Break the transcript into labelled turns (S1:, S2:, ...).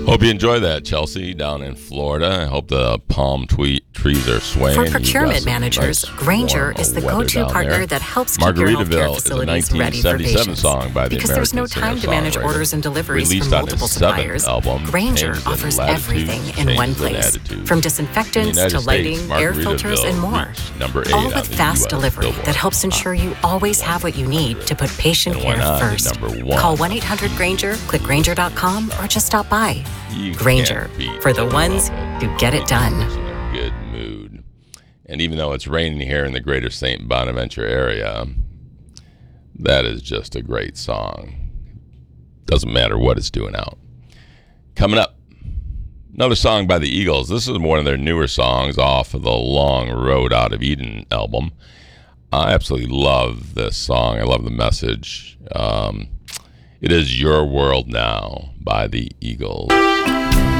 S1: Hope you enjoy that, Chelsea, down in Florida. I hope the palm trees are swaying.
S2: For procurement managers,
S1: nice
S2: Grainger is the go-to partner that helps keep your healthcare facilities ready for patients.
S1: Song by the
S2: because there's no time to manage orders and deliveries from multiple suppliers, Grainger offers everything in one place. From disinfectants to lighting, air filters, and more. All with fast delivery that helps ensure you always have what you need to put patient care first. Call 1-800-GRAINGER, click Grainger.com, or just stop by. Grainger, for the ones who get it done.
S1: Good mood. And even though it's raining here in the greater St. Bonaventure area, that is just a great song. Doesn't matter what it's doing out. Coming up, another song by the Eagles. This is one of their newer songs off of the Long Road Out of Eden album. I absolutely love this song. I love the message. It is Your World Now by the Eagles.